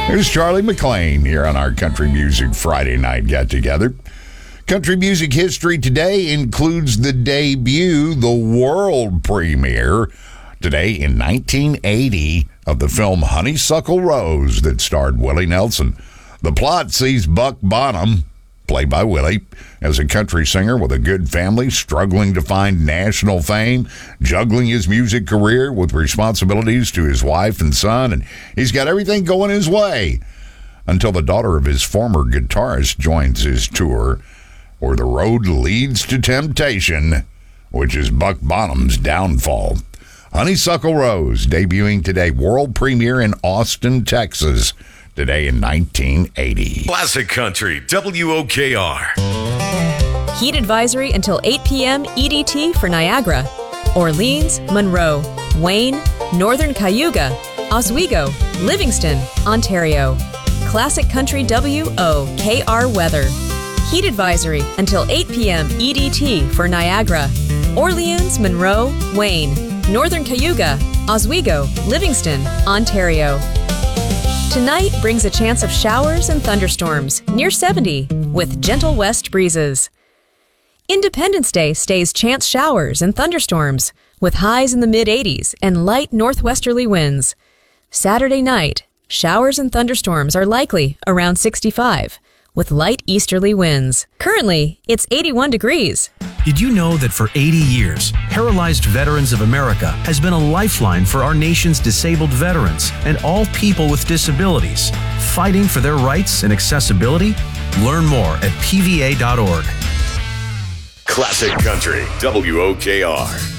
Here's Charlie McClain here on our Country Music Friday night get-together. Country music history today includes the debut, the world premiere, today in 1980, of the film Honeysuckle Rose that starred Willie Nelson. The plot sees Buck Bonham, played by Willie, as a country singer with a good family, struggling to find national fame, juggling his music career with responsibilities to his wife and son, and he's got everything going his way until the daughter of his former guitarist joins his tour, where the road leads to temptation, which is Buck Bonham's downfall. Honeysuckle Rose, debuting today, world premiere in Austin, Texas, today in 1980. Classic Country, WOKR. Heat advisory until 8 p.m. EDT for Niagara, Orleans, Monroe, Wayne, Northern Cayuga, Oswego, Livingston, Ontario. Classic Country WOKR weather. Heat advisory until 8 p.m. EDT for Niagara, Orleans, Monroe, Wayne, Northern Cayuga, Oswego, Livingston, Ontario. Tonight brings a chance of showers and thunderstorms near 70 with gentle west breezes. Independence Day stays chance showers and thunderstorms with highs in the mid-80s and light northwesterly winds. Saturday night, showers and thunderstorms are likely around 65 with light easterly winds. Currently, it's 81 degrees. Did you know that for 80 years, Paralyzed Veterans of America has been a lifeline for our nation's disabled veterans and all people with disabilities, fighting for their rights and accessibility? Learn more at pva.org. Classic Country, WOKR.